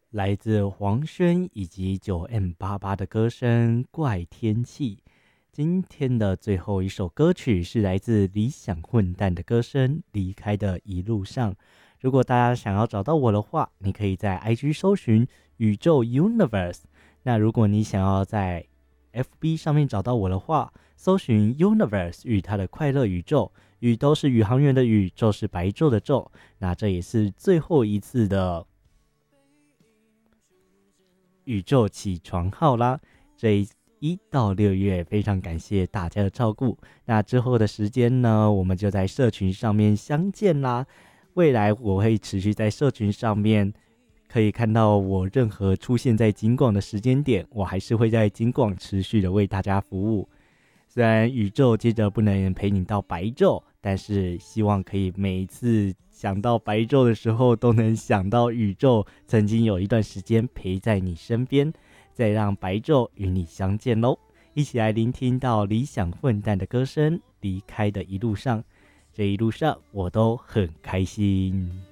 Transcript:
来自黄轩以及9M88的歌声《怪天气》。今天的最后一首歌曲是来自理想混蛋的歌声《离开的一路上》。如果大家想要找到我的话，你可以在 IG 搜寻宇宙 Universe。那如果你想要在 FB 上面找到我的话，搜寻 Universe 与它的快乐宇宙，宇都是宇航员的宇，宙是白昼的昼。那这也是最后一次的宇宙起床号啦。这1到6月非常感谢大家的照顾，那之后的时间呢，我们就在社群上面相见啦。未来我会持续在社群上面可以看到我任何出现在金广的时间点，我还是会在金广持续的为大家服务。虽然宇宙接着不能陪你到白昼，但是希望可以每一次想到白昼的时候，都能想到宇宙曾经有一段时间陪在你身边，再让白昼与你相见咯。一起来聆听到理想混蛋的歌声，离开的一路上，这一路上我都很开心。